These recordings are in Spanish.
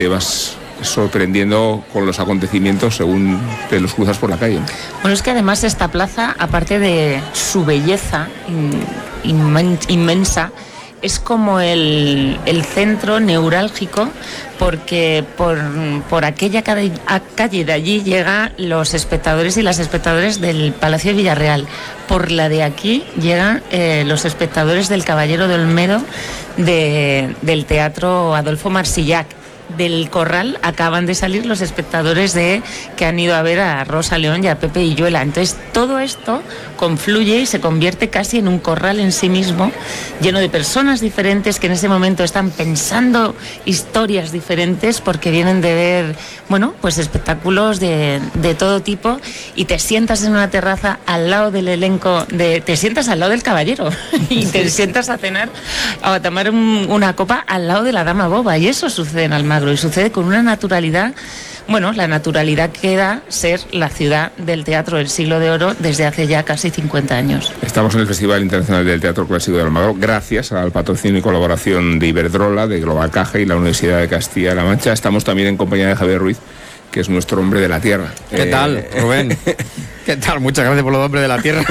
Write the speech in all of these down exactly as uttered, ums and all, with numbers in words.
te vas sorprendiendo con los acontecimientos según te los cruzas por la calle. Bueno, es que además esta plaza, aparte de su belleza inmen- inmensa, es como el, el centro neurálgico, porque por, por aquella calle, calle de allí llegan los espectadores y las espectadoras del Palacio de Villarreal. Por la de aquí llegan eh, los espectadores del Caballero de Olmedo de, del Teatro Adolfo Marsillac. Del Corral acaban de salir los espectadores de que han ido a ver a Rosa León y a Pepe Villuela. Entonces todo esto confluye y se convierte casi en un corral en sí mismo, lleno de personas diferentes que en ese momento están pensando historias diferentes porque vienen de ver, bueno, pues espectáculos de, de todo tipo, y te sientas en una terraza al lado del elenco, de, te sientas al lado del caballero y te sientas a cenar o a tomar un, una copa al lado de la dama boba, y eso sucede en Almagro. Y sucede con una naturalidad, bueno, la naturalidad que da ser la ciudad del teatro del siglo de oro desde hace ya casi cincuenta años. Estamos en el Festival Internacional del Teatro Clásico de Almagro gracias al patrocinio y colaboración de Iberdrola, de Global Caja y la Universidad de Castilla-La Mancha. Estamos también en compañía de Javier Ruiz, que es nuestro hombre de la tierra. ¿Qué eh... tal, Rubén? ¿Qué tal? Muchas gracias por los hombres de la tierra.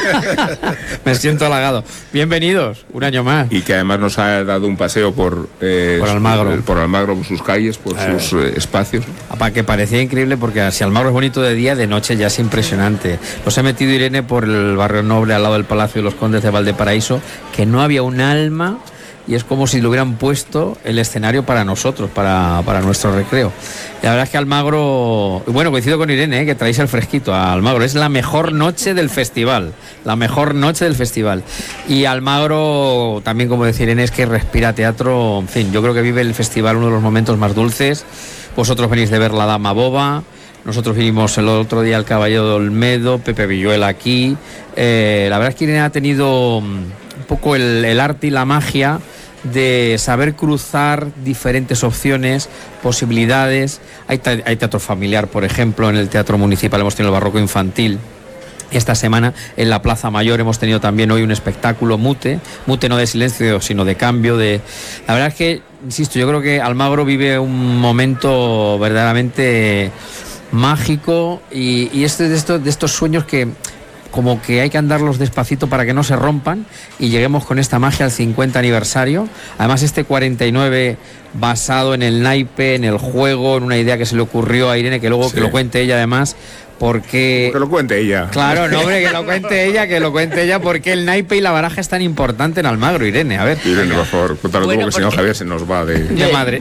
Me siento halagado. Bienvenidos, un año más. Y que además nos ha dado un paseo por, eh, por Almagro. Por Almagro, por sus calles, por eh. sus eh, espacios. Para que parecía increíble, porque si Almagro es bonito de día, de noche ya es impresionante. Nos ha metido Irene por el barrio Noble, al lado del Palacio de los Condes de Valparaíso, que no había un alma, y es como si lo hubieran puesto el escenario para nosotros, para, para nuestro recreo. Y la verdad es que Almagro, bueno, coincido con Irene, ¿eh? que traéis el fresquito a Almagro, es la mejor noche del festival, la mejor noche del festival. Y Almagro, también como decía Irene, es que respira teatro, en fin, yo creo que vive el festival uno de los momentos más dulces. Vosotros venís de ver La Dama Boba, nosotros vinimos el otro día al Caballero de Olmedo, Pepe Villuela aquí. Eh, la verdad es que Irene ha tenido un poco el, el arte y la magia de saber cruzar diferentes opciones, posibilidades. Hay, hay teatro familiar, por ejemplo, en el Teatro Municipal hemos tenido el Barroco Infantil. Esta semana en la Plaza Mayor hemos tenido también hoy un espectáculo Mute, Mute no de silencio, sino de cambio. De... La verdad es que, insisto, yo creo que Almagro vive un momento verdaderamente mágico, y, y este, de, estos, de estos sueños que como que hay que andarlos despacito para que no se rompan y lleguemos con esta magia al cincuenta aniversario. Además, este cuarenta y nueve basado en el naipe, en el juego, en una idea que se le ocurrió a Irene, que luego sí. que lo cuente ella además, porque... Que lo cuente ella. Claro, no, hombre, que lo cuente ella, que lo cuente ella, porque el naipe y la baraja es tan importante en Almagro, Irene, a ver. Irene, por favor, cuéntalo bueno, tú, porque si no Javier se nos va de... de madre.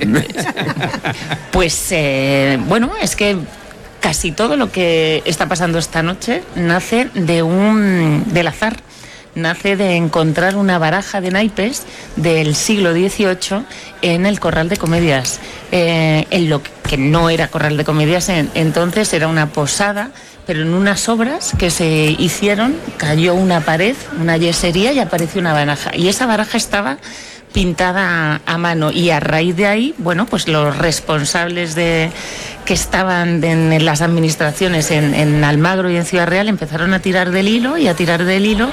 Pues, eh, bueno, es que casi todo lo que está pasando esta noche nace de un del azar, nace de encontrar una baraja de naipes del siglo dieciocho en el Corral de Comedias, eh, en lo que no era Corral de Comedias en, entonces era una posada, pero en unas obras que se hicieron cayó una pared, una yesería, y apareció una baraja, y esa baraja estaba pintada a mano, y a raíz de ahí, bueno, pues los responsables de que estaban en las administraciones en, en Almagro y en Ciudad Real empezaron a tirar del hilo y a tirar del hilo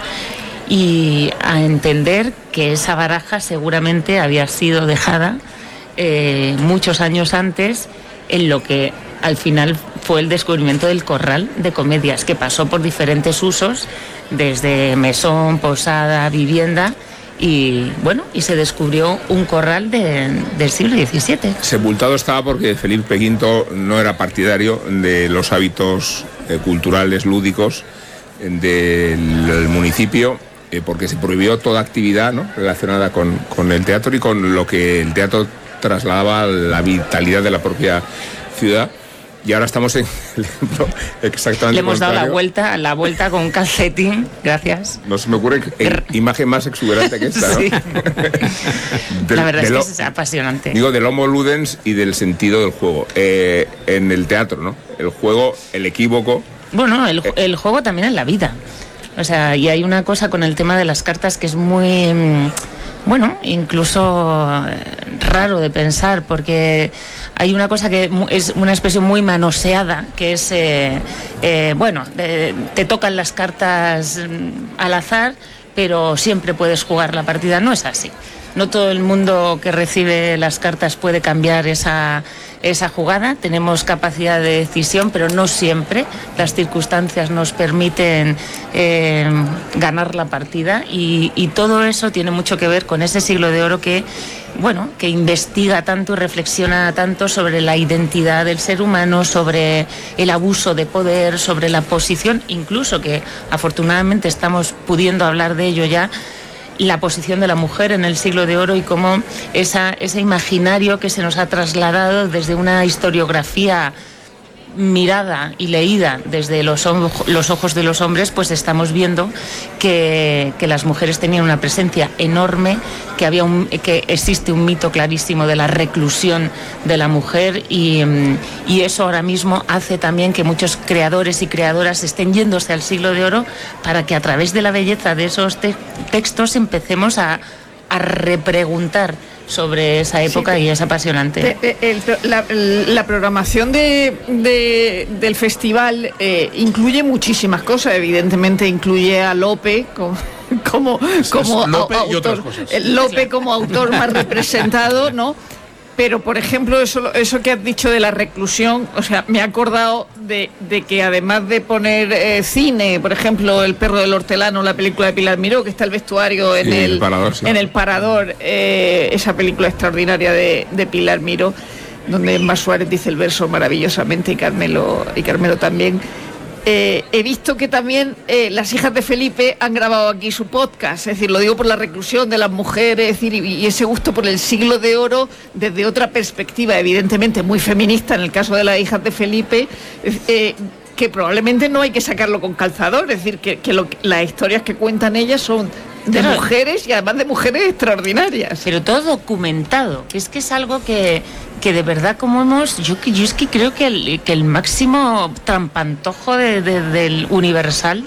y a entender que esa baraja seguramente había sido dejada eh, muchos años antes, en lo que al final fue el descubrimiento del Corral de Comedias, que pasó por diferentes usos, desde mesón, posada, vivienda. Y bueno, y se descubrió un corral de, del siglo diecisiete. Sepultado estaba porque Felipe quinto no era partidario de los hábitos eh, culturales, lúdicos del, del municipio, eh, porque se prohibió toda actividad, ¿no?, relacionada con, con el teatro y con lo que el teatro trasladaba a la vitalidad de la propia ciudad. Y ahora estamos en el ejemplo exactamente. Le hemos contrario. dado la vuelta, la vuelta con calcetín, gracias. No se me ocurre que, imagen más exuberante que esta, ¿no? Sí. del, la verdad es que lo, es apasionante. Digo, del homo ludens y del sentido del juego. Eh, en el teatro, ¿no? El juego, el equívoco. Bueno, el, el juego también en la vida. O sea, y hay una cosa con el tema de las cartas que es muy... Bueno, incluso raro de pensar, porque hay una cosa que es una expresión muy manoseada, que es, eh, eh, bueno, eh, te tocan las cartas al azar, pero siempre puedes jugar la partida. No es así. No todo el mundo que recibe las cartas puede cambiar esa, esa jugada, tenemos capacidad de decisión, pero no siempre las circunstancias nos permiten eh, ganar la partida, y, y todo eso tiene mucho que ver con ese siglo de oro que, bueno, que investiga tanto y reflexiona tanto sobre la identidad del ser humano, sobre el abuso de poder, sobre la posición, incluso que afortunadamente estamos pudiendo hablar de ello ya, la posición de la mujer en el siglo de oro, y cómo esa, ese imaginario que se nos ha trasladado desde una historiografía mirada y leída desde los, los ojos de los hombres, pues estamos viendo que, que las mujeres tenían una presencia enorme, que había un, que existe un mito clarísimo de la reclusión de la mujer, y, y eso ahora mismo hace también que muchos creadores y creadoras estén yéndose al siglo de oro, para que a través de la belleza de esos te- textos empecemos a, a repreguntar sobre esa época, sí, y es apasionante. El, el, la, la programación de, de, del festival eh, incluye muchísimas cosas, evidentemente incluye a Lope como, como, como Lope a, y otras autor, cosas. Lope como autor más representado, ¿no? Pero, por ejemplo, eso, eso que has dicho de la reclusión, o sea, me he acordado de, de que además de poner eh, cine, por ejemplo, El perro del hortelano, la película de Pilar Miró, que está el vestuario en, sí, el, el parador, sí. en el parador, eh, esa película extraordinaria de, de Pilar Miró, donde Mar Suárez dice el verso maravillosamente, y Carmelo, y Carmelo también. Eh, he visto que también eh, las hijas de Felipe han grabado aquí su podcast, es decir, lo digo por la reclusión de las mujeres, es decir, y, y ese gusto por el siglo de oro desde otra perspectiva, evidentemente muy feminista en el caso de las hijas de Felipe, eh, que probablemente no hay que sacarlo con calzador, es decir, que, que lo, las historias que cuentan ellas son de pero, mujeres, y además de mujeres extraordinarias. Pero todo documentado, que es que es algo que, que de verdad como hemos... Yo, yo es que creo que el, que el máximo trampantojo de, de, del Universal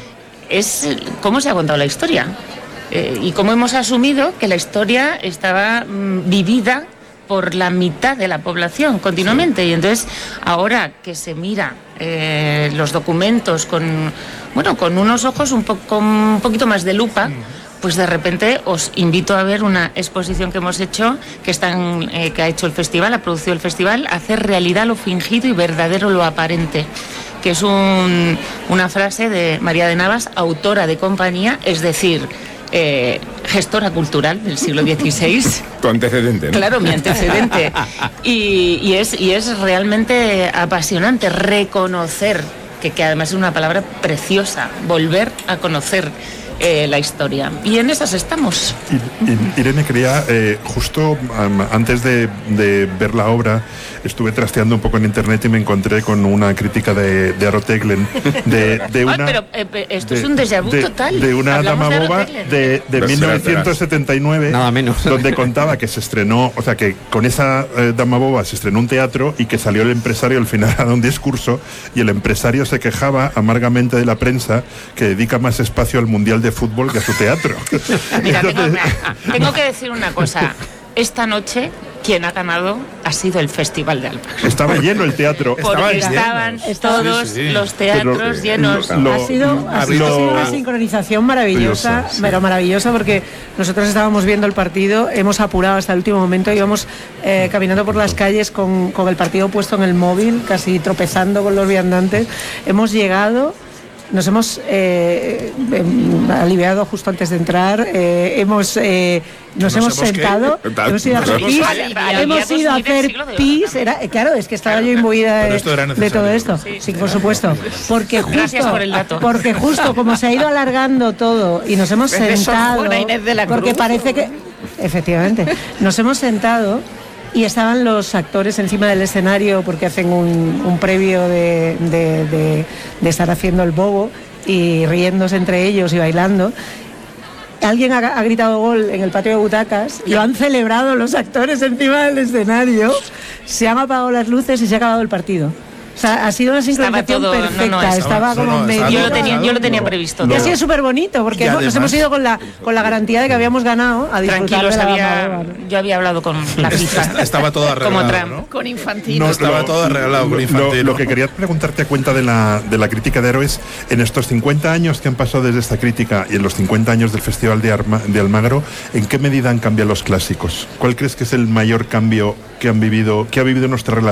es cómo se ha contado la historia. Eh, y cómo hemos asumido que la historia estaba mmm, vivida por la mitad de la población continuamente, sí. Y entonces ahora que se mira eh, los documentos con, bueno, con unos ojos un, po- con un poquito más de lupa, sí. Pues de repente os invito a ver una exposición que hemos hecho, que, están, eh, que ha hecho el festival, ha producido el festival, hacer realidad lo fingido y verdadero lo aparente, que es un, una frase de María de Navas, autora de compañía, es decir, Eh, gestora cultural del siglo dieciséis. Tu antecedente, ¿no? Claro, mi antecedente. Y, y, es, y es realmente apasionante reconocer, que, que además es una palabra preciosa, volver a conocer eh, la historia. Y en esas estamos. I, I, Irene, quería, eh, justo um, antes de, de ver la obra, estuve trasteando un poco en internet y me encontré con una crítica de, de Aro Teglen de, de una... Ay, pero eh, esto de, es un déjà vu de, total. De una Hablamos dama de boba de, de mil novecientos setenta y nueve, nada menos, donde contaba que se estrenó, o sea, que con esa eh, dama boba se estrenó un teatro, y que salió el empresario al final a dar un discurso, y el empresario se quejaba amargamente de la prensa, que dedica más espacio al Mundial de Fútbol que a su teatro. Mira, Entonces... tengo, tengo que decir una cosa. Esta noche quien ha ganado ha sido el Festival de Alpajos. Estaba lleno el teatro. Porque estaban todos sí, sí. los teatros pero, llenos. Lo, ha sido, ha sido lo, una sincronización maravillosa, sí. pero maravillosa, porque nosotros estábamos viendo el partido, hemos apurado hasta el último momento, íbamos eh, caminando por las calles con, con el partido puesto en el móvil, casi tropezando con los viandantes. Hemos llegado... Nos hemos eh, eh, aliviado justo antes de entrar, eh, hemos, eh, nos, nos hemos sentado, que, hemos ido a hacer pis, hemos ido a hacer pis, era, claro, es que estaba claro, yo imbuida de, de todo esto, sí, sí, por supuesto, porque justo, por el dato. porque justo como se ha ido alargando todo y nos hemos sentado, porque parece que, efectivamente, nos hemos sentado. Y estaban los actores encima del escenario porque hacen un, un previo de, de, de, de estar haciendo el bobo y riéndose entre ellos y bailando. Alguien ha, ha gritado gol en el patio de butacas, lo han celebrado los actores encima del escenario, se han apagado las luces y se ha acabado el partido. O sea, ha sido una sincronización todo, perfecta. no, no, estaba, estaba como no, no, medio. Yo lo tenía, yo lo tenía previsto. Y ha sido súper bonito, porque hemos, además, nos hemos ido con la, con la garantía de que habíamos ganado a disfrutar Tranquilos, de la había, Dama Boba, ¿no? yo había hablado con la FIFA. Estaba todo arreglado, Como Trump. ¿no? Con Infantino. No, estaba lo- todo arreglado con lo- Infantino. Lo, lo que quería preguntarte a cuenta de la, de la crítica de héroes, en estos cincuenta años que han pasado desde esta crítica y en los cincuenta años del Festival de, Arma- de Almagro, ¿en qué medida han cambiado los clásicos? ¿Cuál crees que es el mayor cambio que han vivido, que ha vivido nuestra relación